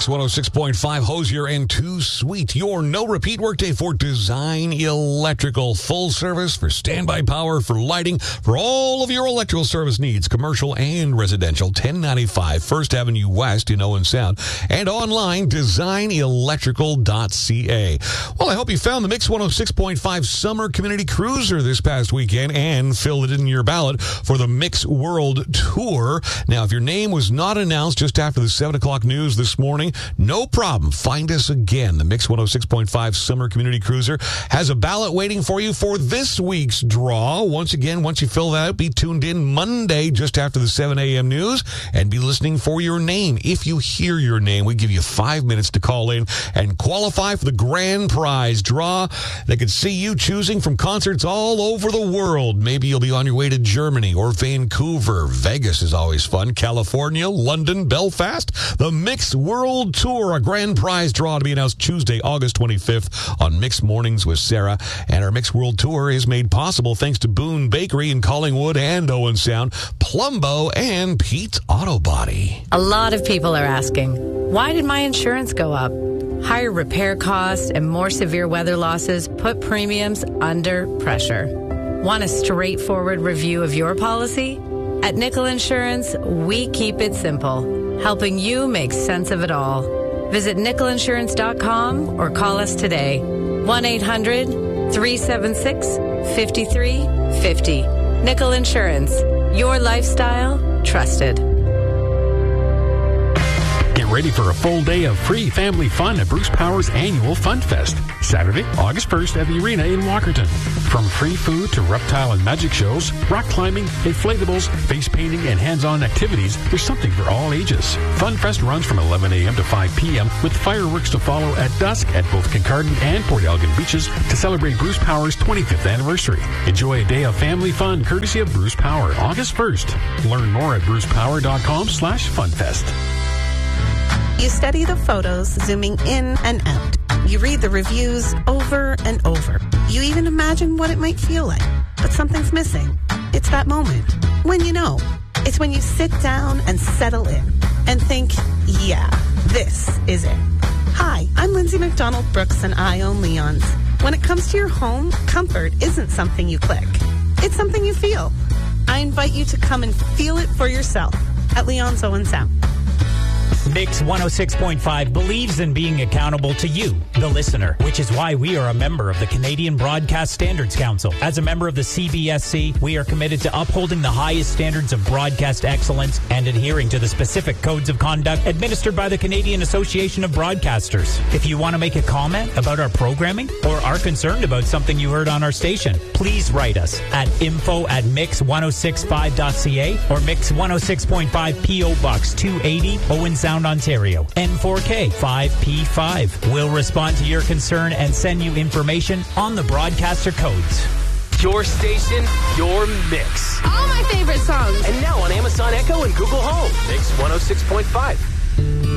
Mix 106.5, Hosier and Too Sweet. Your no-repeat workday for Design Electrical. Full service for standby power, for lighting, for all of your electrical service needs, commercial and residential. 1095 First Avenue West in Owen Sound. And online, designelectrical.ca. Well, I hope you found the Mix 106.5 Summer Community Cruiser this past weekend and filled it in your ballot for the Mix World Tour. Now, if your name was not announced just after the 7 o'clock news this morning, no problem. Find us again. The Mix 106.5 Summer Community Cruiser has a ballot waiting for you for this week's draw. Once again, once you fill that out, be tuned in Monday just after the 7 a.m. news and be listening for your name. If you hear your name, we give you 5 minutes to call in and qualify for the grand prize draw. They could see you choosing from concerts all over the world. Maybe you'll be on your way to Germany or Vancouver. Vegas is always fun. California, London, Belfast. The Mix World Tour, a grand prize draw to be announced Tuesday, August 25th on Mix Mornings with Sarah. And our Mix World Tour is made possible thanks to Boone Bakery in Collingwood and Owen Sound, Plumbo, and Pete's Auto Body. A lot of people are asking, why did my insurance go up? Higher repair costs and more severe weather losses put premiums under pressure. Want a straightforward review of your policy? At Nickel Insurance, we keep it simple, helping you make sense of it all. Visit nickelinsurance.com or call us today. 1-800-376-5350. Nickel Insurance, your lifestyle, trusted. Get ready for a full day of free family fun at Bruce Power's annual Fun Fest, Saturday, August 1st at the Arena in Walkerton. From free food to reptile and magic shows, rock climbing, inflatables, face painting, and hands-on activities, there's something for all ages. Fun Fest runs from 11 a.m. to 5 p.m. with fireworks to follow at dusk at both Kincardine and Port Elgin beaches to celebrate Bruce Power's 25th anniversary. Enjoy a day of family fun courtesy of Bruce Power, August 1st. Learn more at brucepower.com/funfest. You study the photos, zooming in and out. You read the reviews over and over. You even imagine what it might feel like. But something's missing. It's that moment. When you know. It's when you sit down and settle in and think, yeah, this is it. Hi, I'm Lindsay McDonald Brooks and I own Leon's. When it comes to your home, comfort isn't something you click. It's something you feel. I invite you to come and feel it for yourself at Leon's Owen Sound. Mix 106.5 believes in being accountable to you, the listener, which is why we are a member of the Canadian Broadcast Standards Council. As a member of the CBSC, we are committed to upholding the highest standards of broadcast excellence and adhering to the specific codes of conduct administered by the Canadian Association of Broadcasters. If you want to make a comment about our programming or are concerned about something you heard on our station, please write us at info@mix1065.ca or Mix 106.5 P.O. Box 280, Owen Sound, Ontario, N4K 5P5. We'll respond to your concern and send you information on the broadcaster codes. Your station, your mix. All my favorite songs. And now on Amazon Echo and Google Home. Mix 106.5.